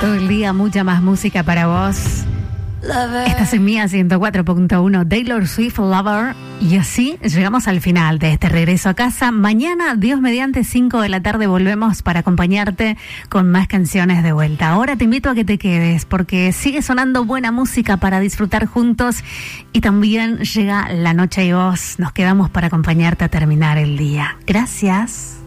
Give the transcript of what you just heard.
todo el día, mucha más música para vos. Estás en Mía 104.1, Taylor Swift, Lover. Y así llegamos al final de este regreso a casa. Mañana, Dios mediante, 5 de la tarde, volvemos para acompañarte con más canciones de vuelta. Ahora te invito a que te quedes porque sigue sonando buena música para disfrutar juntos. Y también llega la noche y vos nos quedamos para acompañarte a terminar el día. Gracias.